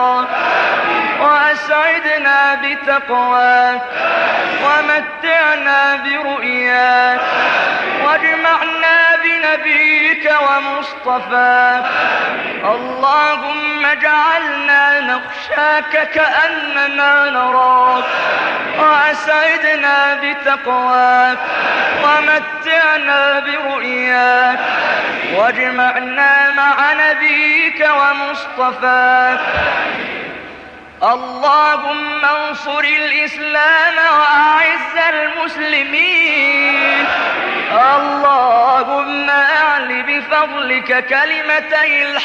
وأسعدنا بتقواك ومتعنا برؤياك واجمعنا بنبيك ومصطفاك. اللهم اجعلنا نخشاك كأننا نراك وأسعدنا بتقواك ومتعنا برؤياك واجمعنا مع نبيك ومصطفاك. اللهم انصر الإسلام وأعز المسلمين. اللهم أعل بفضلك كلمتي